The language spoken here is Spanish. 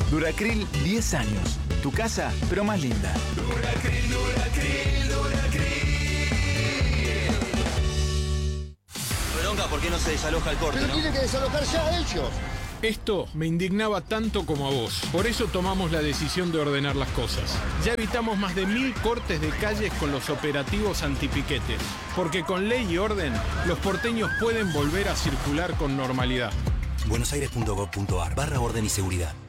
Duracril 10 años. Tu casa, pero más linda. Duracril, Duracril, Duracril. Bronca, ¿por qué no se desaloja el corte? Pero tienen que desalojar ya ellos. Esto me indignaba tanto como a vos. Por eso tomamos la decisión de ordenar las cosas. Ya evitamos más de 1000 cortes de calles con los operativos antipiquetes. Porque con ley y orden, los porteños pueden volver a circular con normalidad. buenosaires.gov.ar/orden y seguridad.